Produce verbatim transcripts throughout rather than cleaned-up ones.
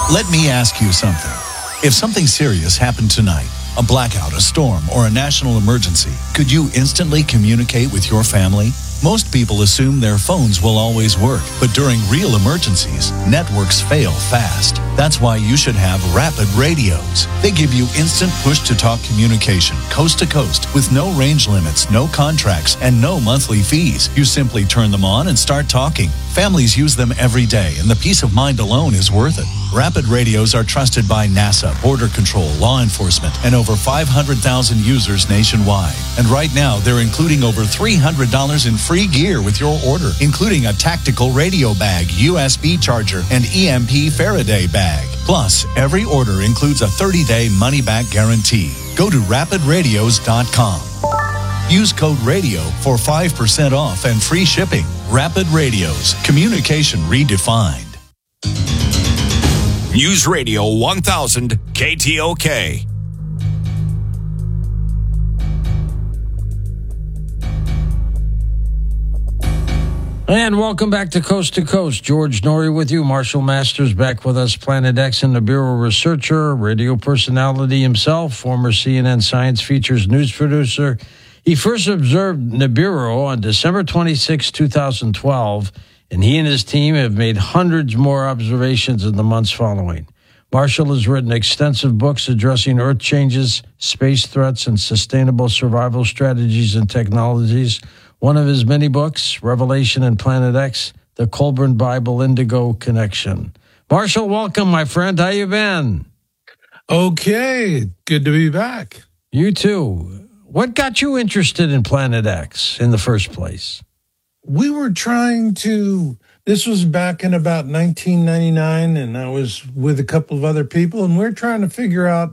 Let me ask you something. If something serious happened tonight, a blackout, a storm, or a national emergency, could you instantly communicate with your family? Most people assume their phones will always work, but during real emergencies, networks fail fast. That's why you should have Rapid Radios. They give you instant push-to-talk communication, coast to coast, with no range limits, no contracts, and no monthly fees. You simply turn them on and start talking. Families use them every day, and the peace of mind alone is worth it. Rapid Radios are trusted by NASA, Border Control, law enforcement, and over five hundred thousand users nationwide. And right now, they're including over three hundred dollars in free gear with your order, including a tactical radio bag, U S B charger, and E M P Faraday bag. Plus, every order includes a thirty-day money-back guarantee. Go to rapid radios dot com. Use code RADIO for five percent off and free shipping. Rapid Radios, communication redefined. News Radio one thousand K T O K. And welcome back to Coast to Coast. George Noory with you. Marshall Masters back with us. Planet X and Nibiru researcher, radio personality himself, former C N N Science Features news producer. He first observed Nibiru on December twenty-sixth, twenty twelve, and he and his team have made hundreds more observations in the months following. Marshall has written extensive books addressing Earth changes, space threats, and sustainable survival strategies and technologies. One of his many books, Revelation and Planet X, The Colburn Bible Indigo Connection. Marshall, welcome, my friend. How you been? Okay, good to be back. You too. What got you interested in Planet X in the first place? We were trying to, this was back in about nineteen ninety-nine, and I was with a couple of other people, and we we're trying to figure out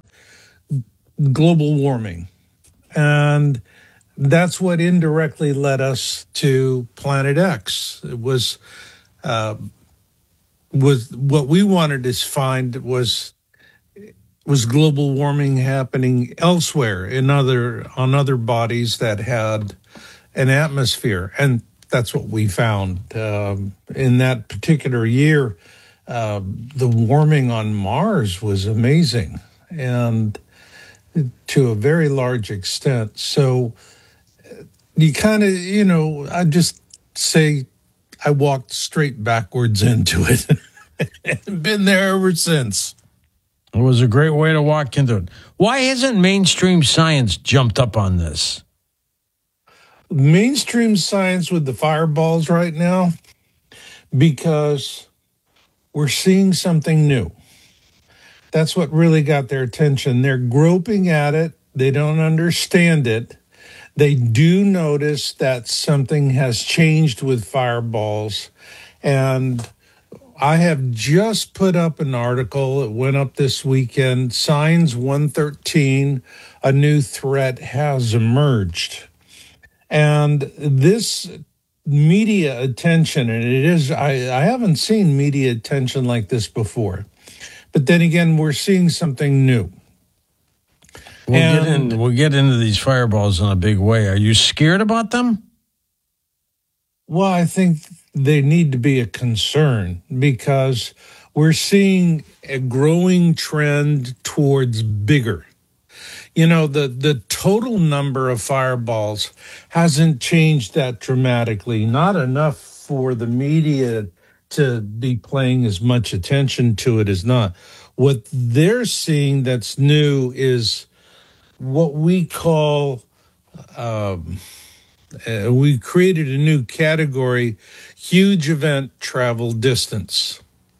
global warming. And that's what indirectly led us to Planet X. It was, uh, was what we wanted to find was was global warming happening elsewhere in other on other bodies that had an atmosphere, and that's what we found um, in that particular year. Uh, the warming on Mars was amazing, and to a very large extent. So you kind of, you know, I just say I walked straight backwards into it and been there ever since. It was a great way to walk into it. Why hasn't mainstream science jumped up on this? Mainstream science with the fireballs right now, because we're seeing something new. That's what really got their attention. They're groping at it. They don't understand it. They do notice that something has changed with fireballs. And I have just put up an article. It went up this weekend. Signs one thirteen, a new threat has emerged. And this media attention, and it is, I, I haven't seen media attention like this before. But then again, we're seeing something new. We'll, and, get in, we'll get into these fireballs in a big way. Are you scared about them? Well, I think they need to be a concern, because we're seeing a growing trend towards bigger. You know, the, the total number of fireballs hasn't changed that dramatically, not enough for the media to be paying as much attention to it as not. What they're seeing that's new is what we call, um, uh, we created a new category, huge event travel distance.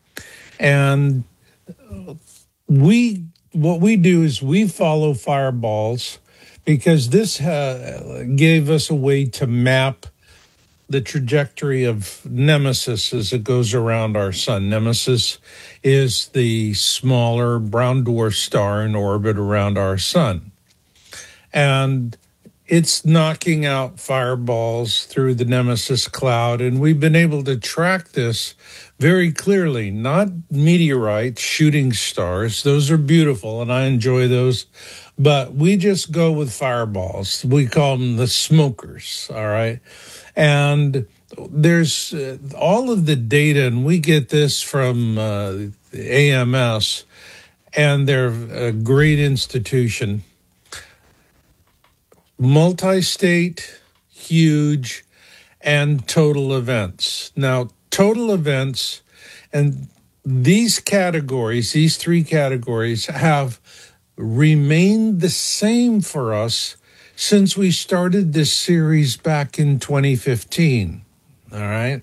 And we, what we do is we follow fireballs, because this uh, gave us a way to map the trajectory of Nemesis as it goes around our sun. Nemesis is the smaller brown dwarf star in orbit around our sun. And it's knocking out fireballs through the Nemesis cloud. And we've been able to track this very clearly, not meteorites, shooting stars. Those are beautiful, and I enjoy those. But we just go with fireballs. We call them the smokers, all right? And there's uh, all of the data, and we get this from uh, A M S, and they're a great institution. Multi-state, huge, and total events. Now, total events, and these categories, these three categories, have remained the same for us since we started this series back in twenty fifteen. All right.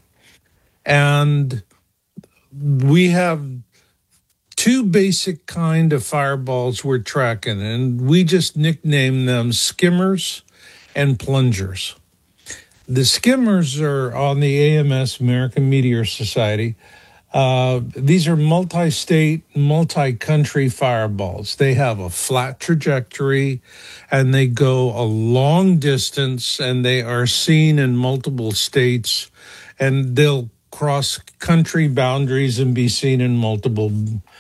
And we have two basic kind of fireballs we're tracking, and we just nickname them skimmers and plungers. The skimmers are on the A M S, American Meteor Society. Uh, these are multi-state, multi-country fireballs. They have a flat trajectory, and they go a long distance, and they are seen in multiple states, and they'll cross country boundaries and be seen in multiple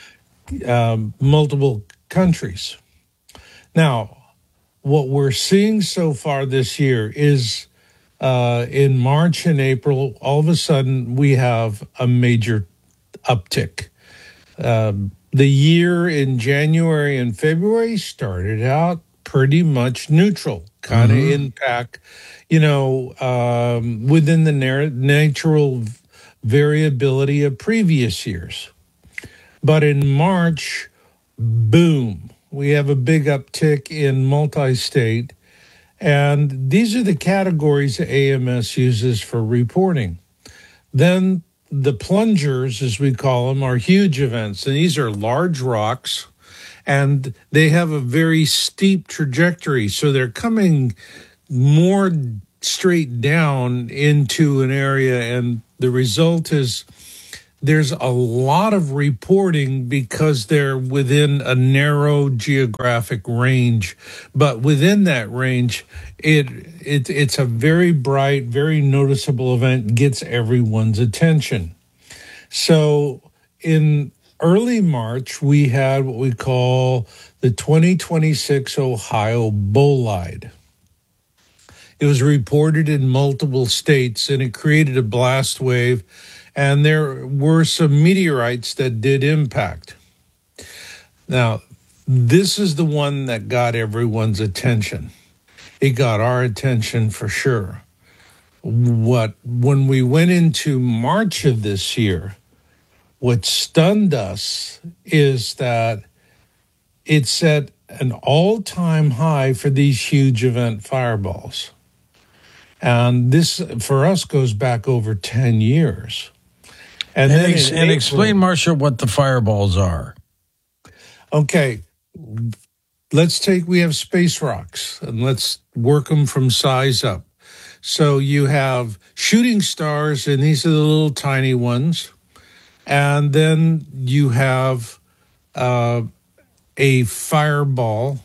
um, multiple countries. Now, what we're seeing so far this year is uh, in March and April, all of a sudden we have a major uptick. Um, the year in January and February started out pretty much neutral, kind of mm-hmm. impact, you know, um, within the na- natural variability of previous years. But in March, boom, we have a big uptick in multi-state. And these are the categories that A M S uses for reporting. Then the plungers, as we call them, are huge events. And these are large rocks, and they have a very steep trajectory. So they're coming more straight down into an area, and the result is there's a lot of reporting because they're within a narrow geographic range. But within that range, it, it it's a very bright, very noticeable event, gets everyone's attention. So in early March, we had what we call the twenty twenty-six Ohio Bolide. It was reported in multiple states, and it created a blast wave. And there were some meteorites that did impact. Now, this is the one that got everyone's attention. It got our attention for sure. What, when we went into March of this year, what stunned us is that it set an all-time high for these huge event fireballs. And this, for us, goes back over ten years. And, and, then ex- and April, explain, Marshall, what the fireballs are. Okay, let's take, we have space rocks, and let's work them from size up. So you have shooting stars, and these are the little tiny ones. And then you have uh, a fireball.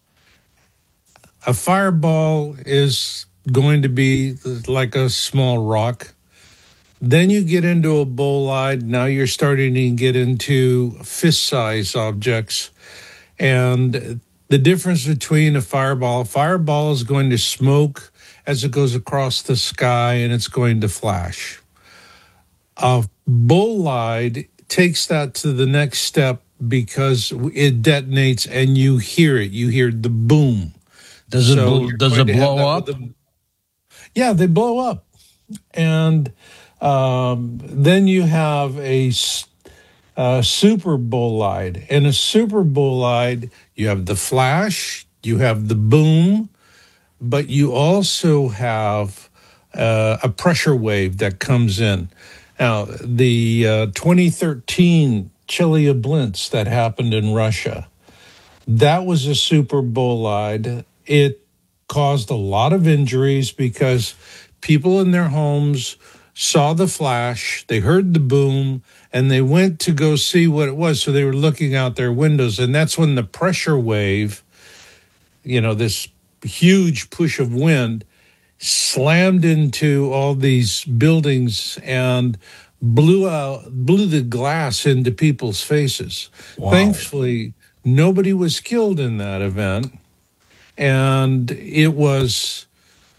A fireball is going to be like a small rock. Then you get into a bolide. Now you're starting to get into fist-sized objects. And the difference between a fireball, a fireball is going to smoke as it goes across the sky, and it's going to flash. A bolide takes that to the next step because it detonates and you hear it. You hear the boom. Does it, so does it blow up? The, yeah, they blow up. And Um, then you have a, a super bolide. And a super bolide, you have the flash, you have the boom, but you also have uh, a pressure wave that comes in. Now, the uh, twenty thirteen Chelyabinsk that happened in Russia, that was a super bolide. It caused a lot of injuries because people in their homes saw the flash, they heard the boom, and they went to go see what it was. So they were looking out their windows, and that's when the pressure wave, you know, this huge push of wind, slammed into all these buildings and blew out, blew the glass into people's faces. Wow. Thankfully, nobody was killed in that event, and it was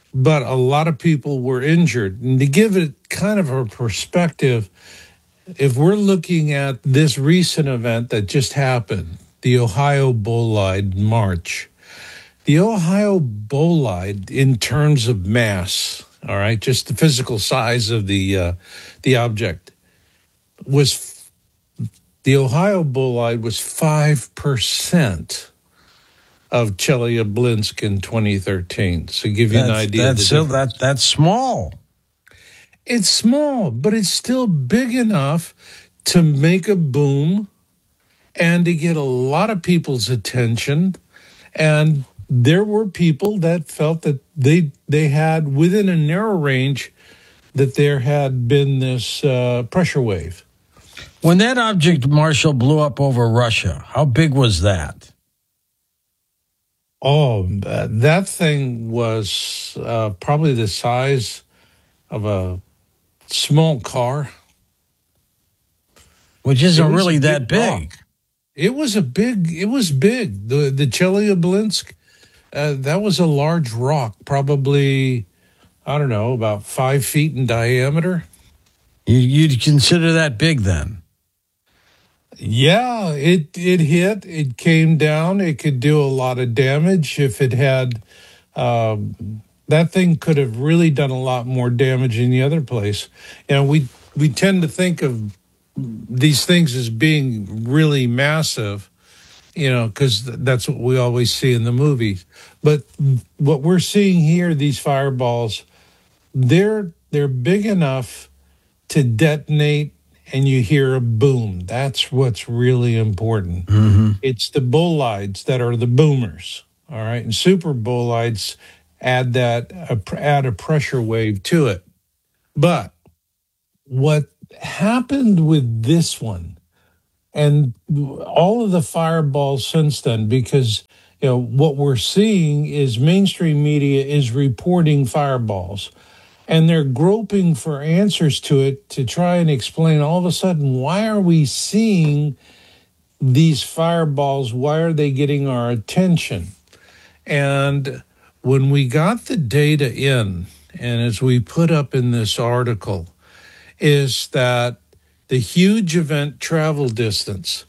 but a lot of people were injured. And to give it kind of a perspective, if we're looking at this recent event that just happened, the Ohio Bolide March, the Ohio Bolide, in terms of mass, all right, just the physical size of the uh, the object, was the Ohio Bolide was five percent of Chelyabinsk in twenty thirteen. So give you that's, an idea. That's, still, that, that's small. It's small, but it's still big enough to make a boom and to get a lot of people's attention. And there were people that felt that they they had, within a narrow range, that there had been this uh, pressure wave. When that object, Marshall, blew up over Russia, how big was that? Oh, that thing was uh, probably the size of a small car. Which isn't really that big. Rock. It was a big, it was big. The the Chelyabinsk, uh, that was a large rock, probably, I don't know, about five feet in diameter. You, you'd consider that big then? Yeah, it, it hit, it came down, it could do a lot of damage if it had... Um, that thing could have really done a lot more damage in the other place. You know, we we tend to think of these things as being really massive, you know, because that's what we always see in the movies. But what we're seeing here, these fireballs, they're they're big enough to detonate, and you hear a boom. That's what's really important. Mm-hmm. It's the bolides that are the boomers, all right? And super bolides add that, uh, add a pressure wave to it. But what happened with this one, and all of the fireballs since then, because you know what we're seeing is mainstream media is reporting fireballs, and they're groping for answers to it to try and explain, all of a sudden, why are we seeing these fireballs? Why are they getting our attention? And when we got the data in, and as we put up in this article, is that the huge event travel distance,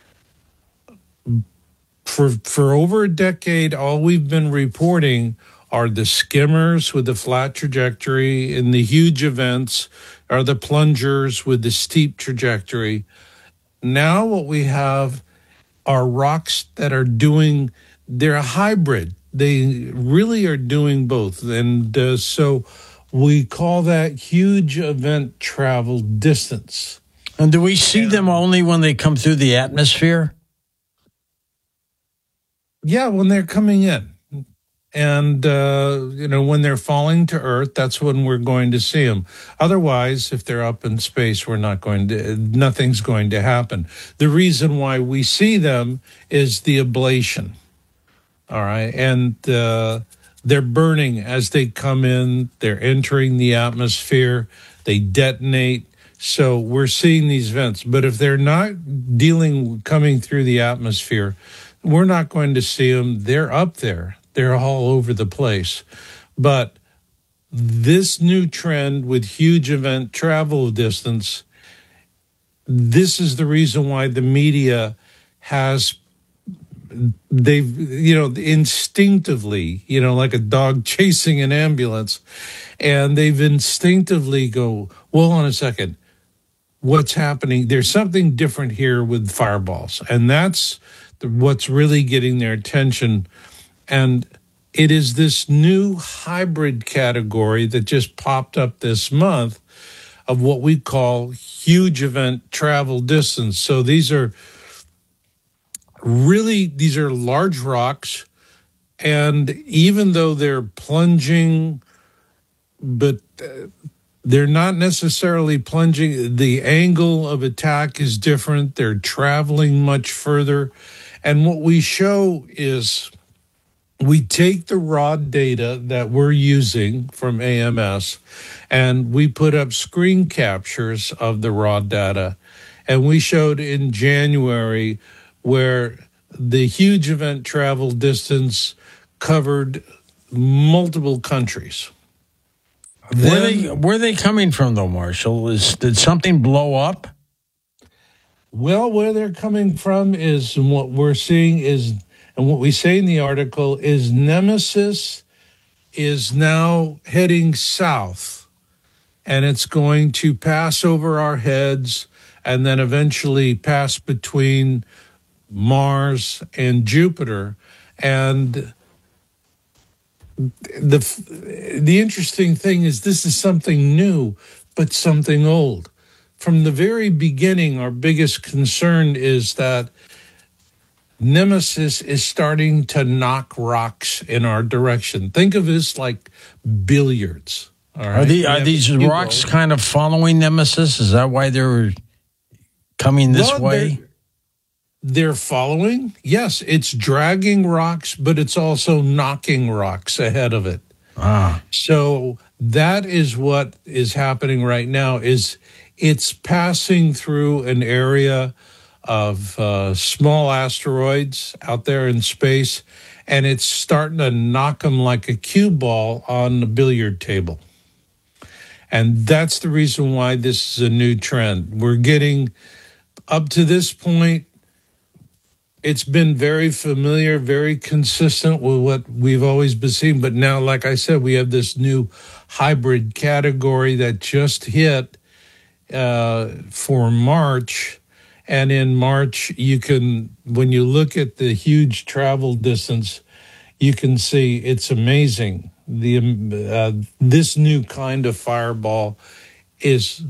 for for over a decade, all we've been reporting are the skimmers with the flat trajectory, and the huge events are the plungers with the steep trajectory. Now what we have are rocks that are doing, they're a hybrid. They really are doing both. And uh, so we call that huge event travel distance. And do we see them only when they come through the atmosphere? Yeah, when they're coming in. And, uh, you know, when they're falling to Earth, that's when we're going to see them. Otherwise, if they're up in space, we're not going to, nothing's going to happen. The reason why we see them is the ablation. All right. And uh, they're burning as they come in. They're entering the atmosphere. They detonate. So we're seeing these vents. But if they're not dealing, coming through the atmosphere, we're not going to see them. They're up there. They're all over the place. But this new trend with huge event travel distance, this is the reason why the media has, they've, you know, instinctively, you know, like a dog chasing an ambulance, and they've instinctively go, well, hold on a second, what's happening? There's something different here with fireballs, and that's the, what's really getting their attention. And it is this new hybrid category that just popped up this month of what we call huge event travel distance. So these are really, these are large rocks, and even though they're plunging, but they're not necessarily plunging, the angle of attack is different. They're traveling much further. And what we show is, we take the raw data that we're using from A M S, and we put up screen captures of the raw data. And we showed in January where the huge event travel distance covered multiple countries. Where they where are they coming from, though, Marshall? Is did something blow up? Well, where they're coming from is, and what we're seeing is, and what we say in the article is, Nemesis is now heading south, and it's going to pass over our heads and then eventually pass between Mars and Jupiter. And the the interesting thing is, this is something new, but something old. From the very beginning, our biggest concern is that Nemesis is starting to knock rocks in our direction. Think of this like billiards. All right? Are, the, are these rocks kind of following Nemesis? Is that why they're coming this well, way? They're, they're following. Yes, it's dragging rocks, but it's also knocking rocks ahead of it. Ah. So that is what is happening right now, is it's passing through an area of uh, small asteroids out there in space, and it's starting to knock them like a cue ball on the billiard table. And that's the reason why this is a new trend. We're getting, up to this point, it's been very familiar, very consistent with what we've always been seeing. But now, like I said, we have this new hybrid category that just hit uh, for March. And in March, you can, when you look at the huge travel distance, you can see it's amazing. The uh, this new kind of fireball is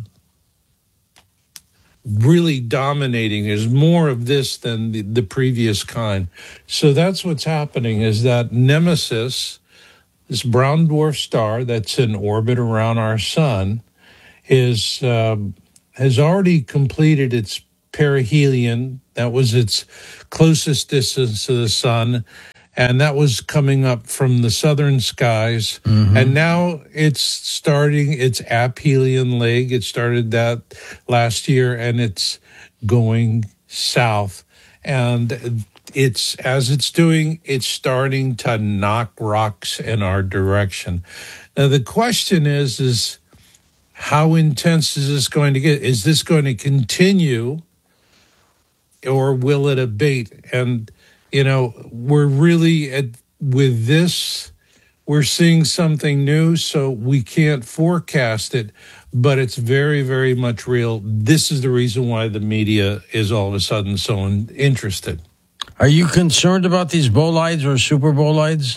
really dominating. There's more of this than the, the previous kind. So that's what's happening, is that Nemesis, this brown dwarf star that's in orbit around our sun, is um, has already completed its perihelion. That was its closest distance to the sun, and that was coming up from the southern skies. Mm-hmm. And now it's starting its aphelion leg. It started that last year, and it's going south. And it's, as it's doing, it's starting to knock rocks in our direction. Now, the question is, is how intense is this going to get? Is this going to continue, or will it abate? And, you know, we're really, at, with this, we're seeing something new, so we can't forecast it, but it's very, very much real. This is the reason why the media is all of a sudden so in, interested. Are you concerned about these bolides or super bolides?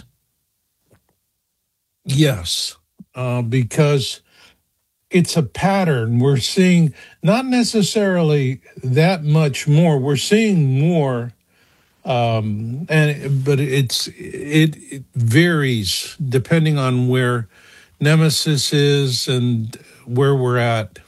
Yes, uh, because it's a pattern. We're seeing not necessarily that much more. We're seeing more, um, and but it's it, it varies depending on where Nemesis is and where we're at.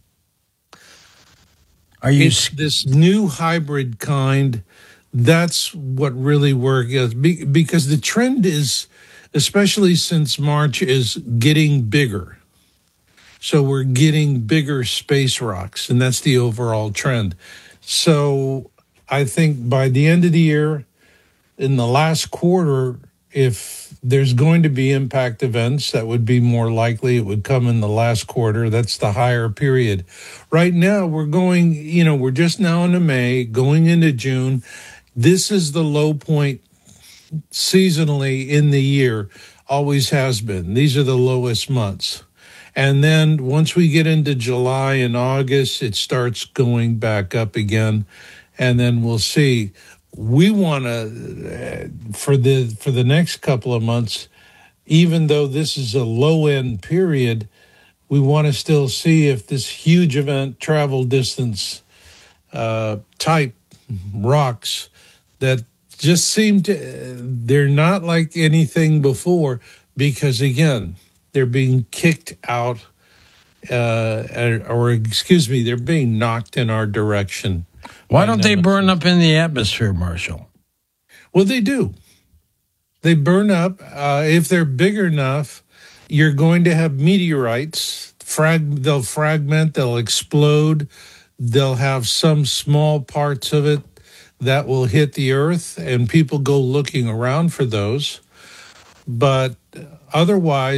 Are you it's this new hybrid kind? That's what really works, because the trend is, especially since March, is getting bigger. So we're getting bigger space rocks, and that's the overall trend. So I think by the end of the year, in the last quarter, if there's going to be impact events, that would be more likely it would come in the last quarter. That's the higher period. Right now, we're going, you know, we're just now into May, going into June. This is the low point seasonally in the year, always has been. These are the lowest months. And then once we get into July and August, it starts going back up again. And then we'll see. We want to, for the for the next couple of months, even though this is a low-end period, we want to still see if this huge event, travel distance uh, type rocks that just seem to, they're not like anything before, because, again, they're being kicked out, uh, or excuse me, they're being knocked in our direction. Why don't they burn up in the atmosphere, Marshall? Well, they do. They burn up. Uh, if they're big enough, you're going to have meteorites. Frag- they'll fragment, they'll explode. They'll have some small parts of it that will hit the Earth, and people go looking around for those. But otherwise,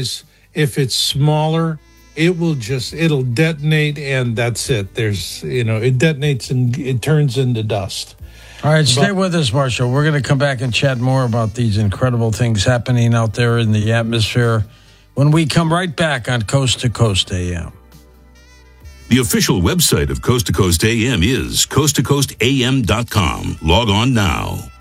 If it's smaller, it will just, it'll detonate, and that's it. There's, you know, it detonates and it turns into dust. All right, stay But- with us, Marshall. We're going to come back and chat more about these incredible things happening out there in the atmosphere when we come right back on Coast to Coast A M. The official website of Coast to Coast A M is coast to coast a m dot com. Log on now.